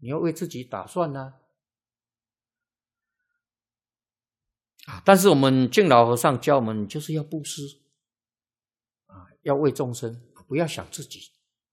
你要为自己打算呢。但是我们净老和尚教我们，就是要布施要为众生，不要想自己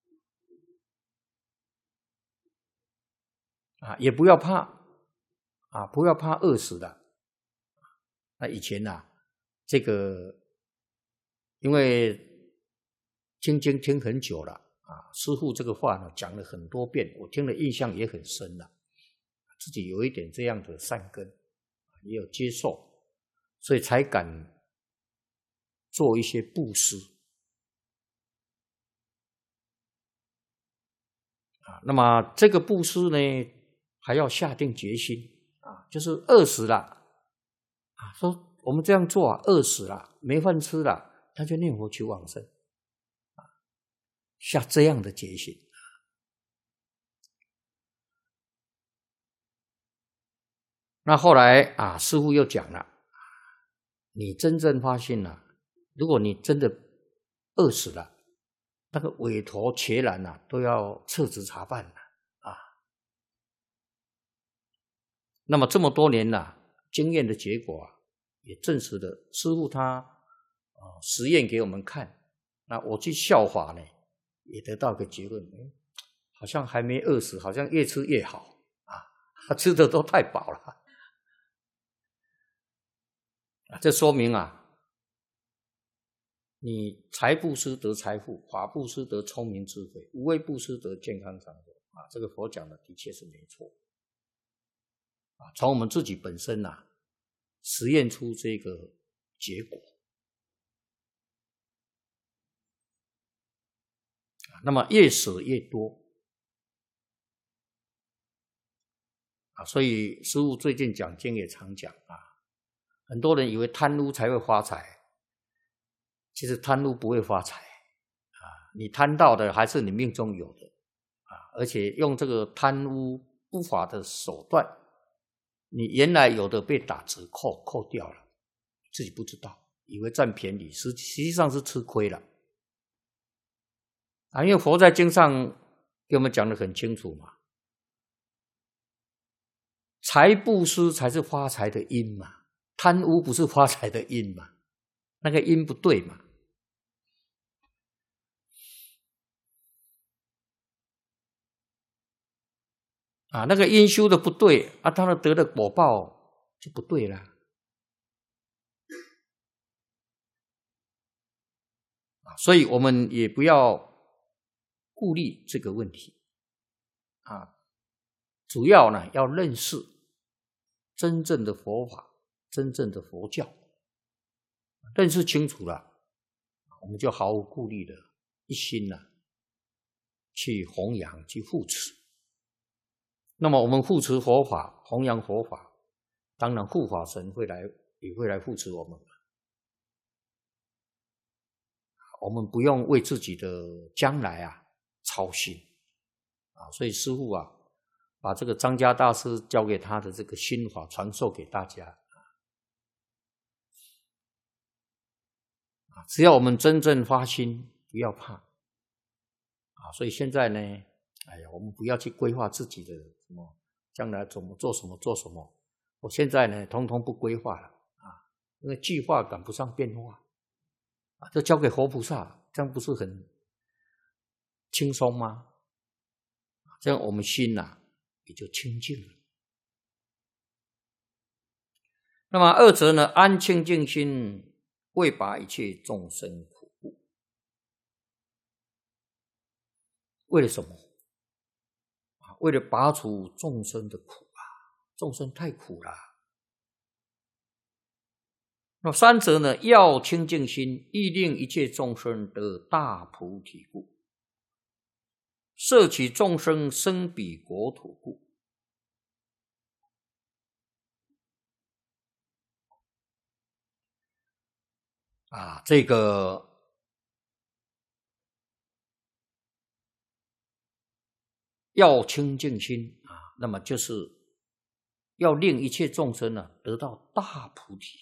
也不要怕不要怕饿死的。那以前这个因为听经听很久了师父这个话呢讲了很多遍，我听了印象也很深了，自己有一点这样的善根，也有接受，所以才敢做一些布施那么这个布施呢，还要下定决心就是饿死了说我们这样做饿死了，没饭吃了，他就念佛求往生下这样的决心。那后来师父又讲了，你真正发现了，如果你真的饿死了，那个委托伽蓝都要撤职查办那么这么多年经验的结果也证实了师父他实验给我们看，那我去效法呢，也得到个结论，好像还没饿死，好像越吃越好吃的都太饱了这说明你财布施得财富，法布施得聪明智慧，无为布施得健康长寿这个佛讲的的确是没错从我们自己本身实验出这个结果那么越舍越多所以师父最近讲经也常讲很多人以为贪污才会发财，其实贪污不会发财你贪到的还是你命中有的而且用这个贪污不法的手段，你原来有的被打折扣掉了，自己不知道，以为占便宜，实际上是吃亏了因为佛在经上给我们讲得很清楚嘛，财布施才是发财的因嘛，贪污不是发财的因嘛，那个因不对嘛那个因修的不对他得的果报就不对了所以我们也不要顾虑这个问题主要呢要认识真正的佛法，真正的佛教，认识清楚了，我们就毫无顾虑的一心去弘扬去护持。那么我们护持佛法，弘扬佛法，当然护法神也会来护持我们。我们不用为自己的将来操心所以师父把这个张家大师教给他的这个心法传授给大家只要我们真正发心，不要怕所以现在呢我们不要去规划自己的什么将来怎么做什么做什么，我现在呢统统不规划了因为计划赶不上变化这交给佛菩萨，这样不是很轻松吗？这样我们心也就清净了。那么二则呢，安清净心，为拔一切众生苦故。为了什么？为了拔除众生的苦众生太苦了。那三则呢，要清净心，亦令一切众生得大菩提故，摄取众生生彼国土故。这个要清净心那么就是要令一切众生得到大菩提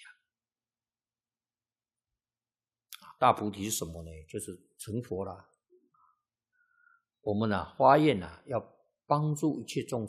大菩提是什么呢？就是成佛了。我们发愿要帮助一切众生